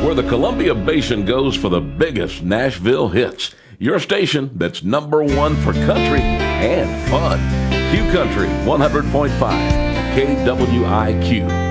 where the Columbia Basin goes for the biggest Nashville hits. Your station that's #1 for country and fun. Q Country 100.5 KWIQ.